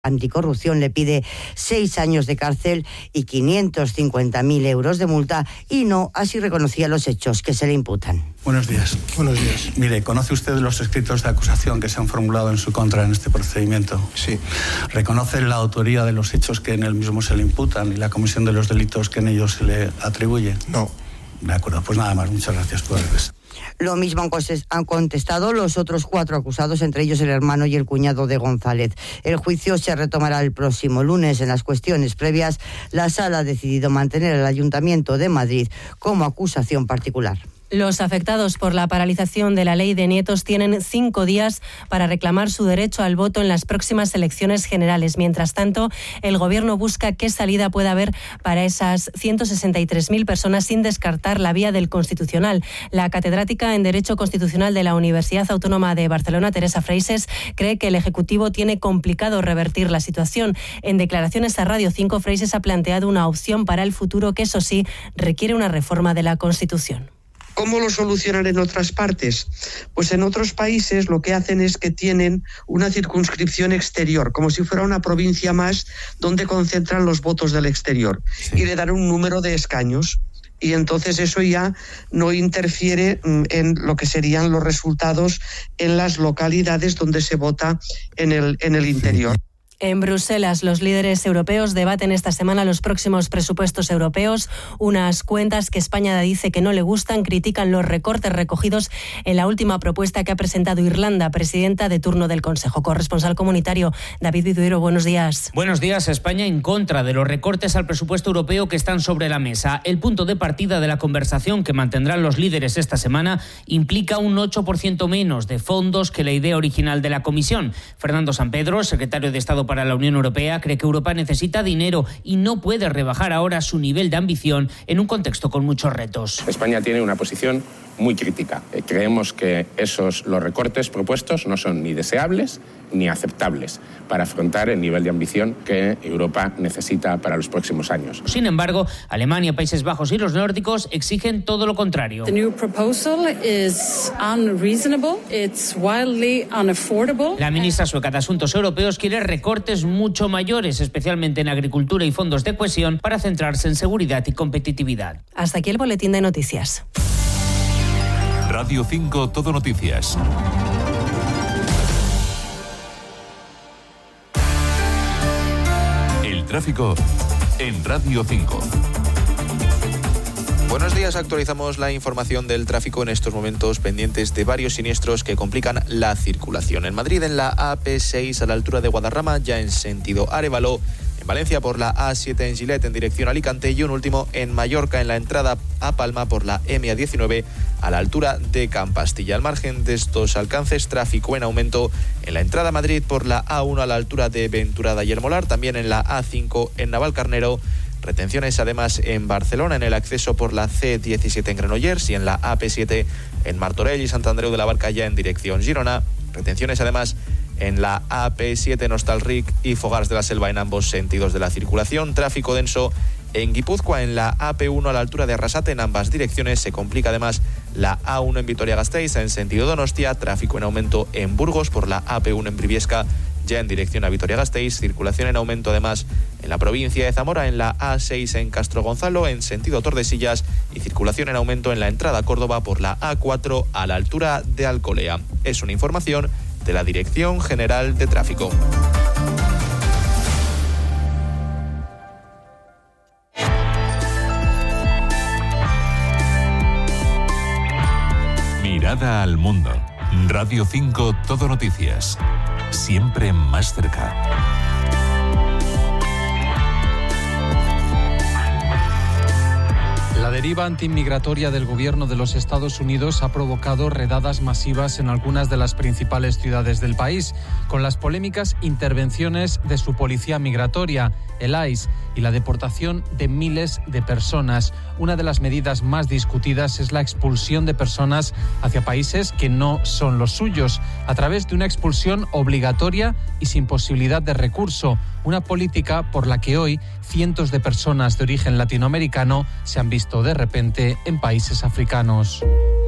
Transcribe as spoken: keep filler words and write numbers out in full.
Anticorrupción le pide seis años de cárcel y quinientos cincuenta mil euros de multa, y no así reconocía los hechos que se le imputan. Buenos días. Buenos días. Mire, ¿conoce usted los escritos de acusación que se han formulado en su contra en este procedimiento? Sí. ¿Reconoce la autoría de los hechos que en él mismo se le imputan y la comisión de los delitos que en ellos se le atribuye? No. De acuerdo, pues nada más. Muchas gracias por eso. Lo mismo han contestado los otros cuatro acusados, entre ellos el hermano y el cuñado de González. El juicio se retomará el próximo lunes. En las cuestiones previas, la Sala ha decidido mantener al Ayuntamiento de Madrid como acusación particular. Los afectados por la paralización de la ley de nietos tienen cinco días para reclamar su derecho al voto en las próximas elecciones generales. Mientras tanto, el Gobierno busca qué salida puede haber para esas ciento sesenta y tres mil personas sin descartar la vía del Constitucional. La catedrática en Derecho Constitucional de la Universidad Autónoma de Barcelona, Teresa Freixes, cree que el Ejecutivo tiene complicado revertir la situación. En declaraciones a Radio cinco, Freixes ha planteado una opción para el futuro que, eso sí, requiere una reforma de la Constitución. ¿Cómo lo solucionan en otras partes? Pues en otros países lo que hacen es que tienen una circunscripción exterior, como si fuera una provincia más donde concentran los votos del exterior, sí. Y le dan un número de escaños. Y entonces eso ya no interfiere en lo que serían los resultados en las localidades donde se vota en el, en el interior. En Bruselas, los líderes europeos debaten esta semana los próximos presupuestos europeos, unas cuentas que España dice que no le gustan, critican los recortes recogidos en la última propuesta que ha presentado Irlanda, presidenta de turno del Consejo. Corresponsal comunitario, David Viduero, buenos días. Buenos días. España en contra de los recortes al presupuesto europeo que están sobre la mesa. El punto de partida de la conversación que mantendrán los líderes esta semana implica un ocho por ciento menos de fondos que la idea original de la Comisión. Fernando Sampedro, secretario de Estado para la Unión Europea, cree que Europa necesita dinero y no puede rebajar ahora su nivel de ambición en un contexto con muchos retos. España tiene una posición muy crítica. Creemos que esos los recortes propuestos no son ni deseables ni aceptables para afrontar el nivel de ambición que Europa necesita para los próximos años. Sin embargo, Alemania, Países Bajos y los nórdicos exigen todo lo contrario. The new proposal is unreasonable, it's wildly unaffordable. La ministra sueca de Asuntos Europeos quiere recortes mucho mayores, especialmente en agricultura y fondos de cohesión, para centrarse en seguridad y competitividad. Hasta aquí el boletín de noticias. Radio cinco Todo Noticias. El tráfico en Radio cinco. Buenos días, actualizamos la información del tráfico en estos momentos pendientes de varios siniestros que complican la circulación. En Madrid, en la A P seis a la altura de Guadarrama, ya en sentido Arévalo. En Valencia por la A siete en Gilet en dirección a Alicante, y un último en Mallorca en la entrada a Palma por la M A diecinueve a la altura de Campastilla. Al margen de estos alcances, tráfico en aumento en la entrada a Madrid por la A uno a la altura de Venturada y El Molar, también en la A cinco en Navalcarnero. Retenciones además en Barcelona en el acceso por la C diecisiete en Granollers y en la A P siete en Martorell y Sant Andreu de la Barca ya en dirección Girona. Retenciones además en la A P siete en Hostalric y Fogars de la Selva en ambos sentidos de la circulación. Tráfico denso en Guipúzcoa en la A P uno a la altura de Arrasate en ambas direcciones. Se complica además la A uno en Vitoria-Gasteiz en sentido Donostia. Tráfico en aumento en Burgos por la A P uno en Briviesca ya en dirección a Vitoria-Gasteiz. Circulación en aumento además en la provincia de Zamora en la A seis en Castro Gonzalo en sentido Tordesillas, y circulación en aumento en la entrada a Córdoba por la A cuatro a la altura de Alcolea. Es una información de la Dirección General de Tráfico. Mirada al mundo. Radio cinco Todo Noticias. Siempre más cerca. La deriva antiinmigratoria del gobierno de los Estados Unidos ha provocado redadas masivas en algunas de las principales ciudades del país, con las polémicas intervenciones de su policía migratoria, el ICE, y la deportación de miles de personas. Una de las medidas más discutidas es la expulsión de personas hacia países que no son los suyos, a través de una expulsión obligatoria y sin posibilidad de recurso, una política por la que hoy cientos de personas de origen latinoamericano se han visto de repente en países africanos.